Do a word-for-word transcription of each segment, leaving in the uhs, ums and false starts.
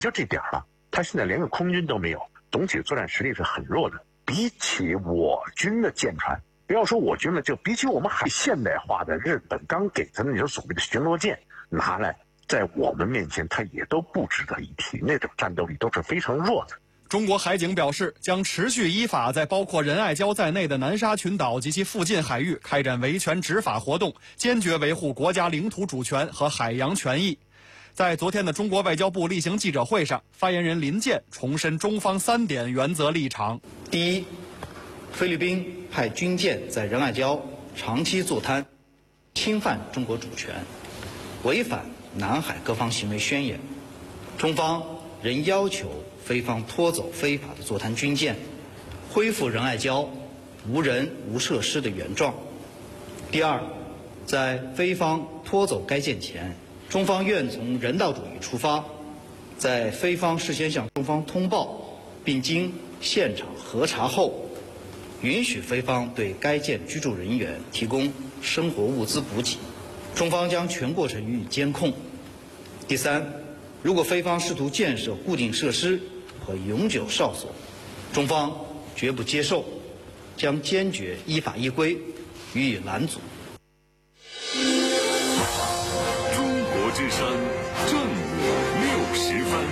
就这点了，他现在连个空军都没有，总体作战实力是很弱的。比起我军的舰船，不要说我军了，就比起我们海现代化的日本刚给咱的那种所谓的巡逻舰拿来，在我们面前它也都不值得一提，那种战斗力都是非常弱的。 中国海警表示，将持续依法在包括仁爱礁在内的南沙群岛及其附近海域开展维权执法活动，坚决维护国家领土主权和海洋权益。在昨天的中国外交部例行记者会上，发言人林健重申中方三点原则立场： 第一，菲律宾派军舰在仁爱礁长期坐滩，侵犯中国主权，违反南海各方行为宣言，中方仍要求菲方拖走非法的坐滩军舰，恢复仁爱礁无人无设施的原状。第二，在菲方拖走该舰前，中方愿从人道主义出发，在菲方事先向中方通报并经现场核查后，允许菲方对该舰居住人员提供生活物资补给，中方将全过程予以监控。第三，如果菲方试图建设固定设施和永久哨所，中方绝不接受，将坚决依法依规予以拦阻。 中国之声正午六十分。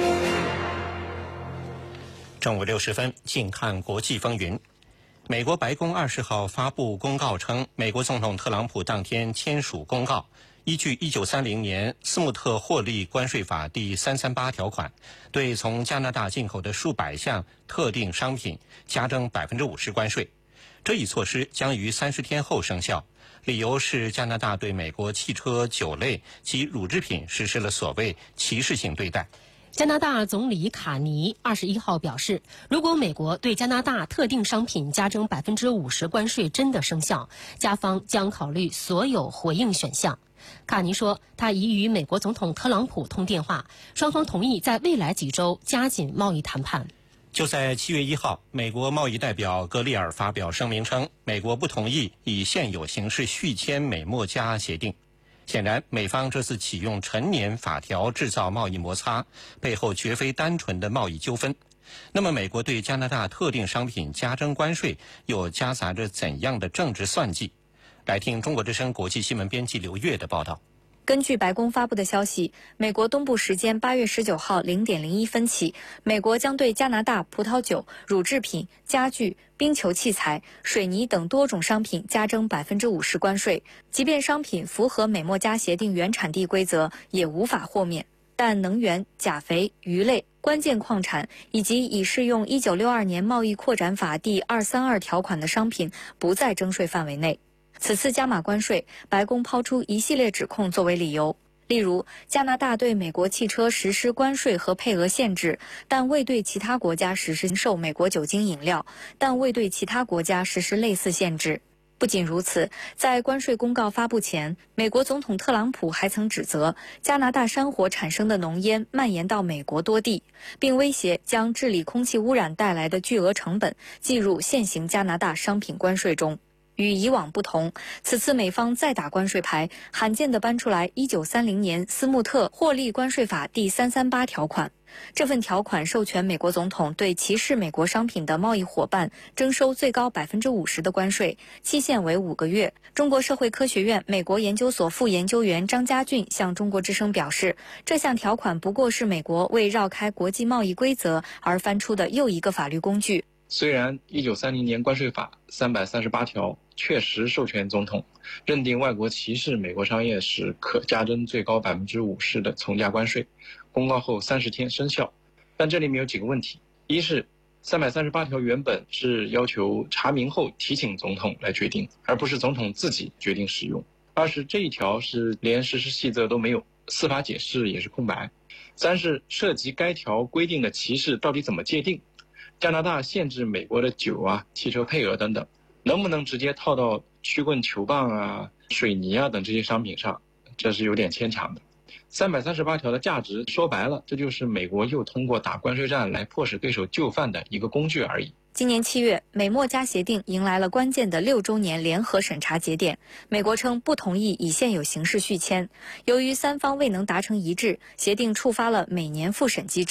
正午六十分，近看国际风云。美国白宫二十号发布公告称，美国总统特朗普当天签署公告，依据一九三零年斯穆特获利关税法第三三八条款，对从加拿大进口的数百项特定商品加征百分之五十关税。这一措施将于三十天后生效，理由是加拿大对美国汽车、酒类及乳制品实施了所谓歧视性对待。 加拿大总理卡尼二十一号表示，如果美国对加拿大特定商品加征百分之五十关税真的生效，加方将考虑所有回应选项。卡尼说，他已与美国总统特朗普通电话，双方同意在未来几周加紧贸易谈判。 就在七月一号，美国贸易代表格里尔发表声明称，美国不同意以现有形式续签美墨加协定。显然，美方这次启用陈年法条制造贸易摩擦，背后绝非单纯的贸易纠纷。那么，美国对加拿大特定商品加征关税，又夹杂着怎样的政治算计？来听中国之声国际新闻编辑刘越的报道。 根据白宫发布的消息，美国东部时间八月十九号零点零一分起，美国将对加拿大葡萄酒、乳制品、家具、冰球器材、水泥等多种商品加征百分之五十关税，即便商品符合美墨加协定原产地规则，也无法豁免。但能源、钾肥、鱼类、关键矿产以及已适用一九六二年贸易扩展法第二三二条款的商品不在征税范围内。此次加码关税，白宫抛出一系列指控作为理由，例如加拿大对美国汽车实施关税和配额限制，但未对其他国家实施禁售美国酒精饮料，但未对其他国家实施类似限制。不仅如此，在关税公告发布前，美国总统特朗普还曾指责加拿大山火产生的浓烟蔓延到美国多地，并威胁将治理空气污染带来的巨额成本计入现行加拿大商品关税中。与以往不同，此次美方再打关税牌，罕见地搬出来一九三零年斯穆特获利关税法第三三八条款。这份条款授权美国总统对歧视美国商品的贸易伙伴征收最高百分之五十的关税，期限为五个月。中国社会科学院美国研究所副研究员张家俊向中国之声表示，这项条款不过是美国为绕开国际贸易规则而翻出的又一个法律工具。 虽然一九三零年关税法三百三十八条确实授权总统认定外国歧视美国商业时可加征最高百分之五十的从价关税，公告后三十天生效，但这里面有几个问题：一是三百三十八条原本是要求查明后提请总统来决定，而不是总统自己决定使用；二是这一条是连实施细则都没有，司法解释也是空白；三是涉及该条规定的歧视到底怎么界定？加拿大限制美国的酒啊、汽车配额等等，能不能直接套到曲棍球棒啊、水泥啊等这些商品上？这是有点牵强的。 三百三十八条的价值说白了，这就是美国又通过打关税战来迫使对手就范的一个工具而已。 今年七月，美墨加协定迎来了关键的六周年联合审查节点。美国称不同意以现有形式续签。由于三方未能达成一致，协定触发了每年复审机制。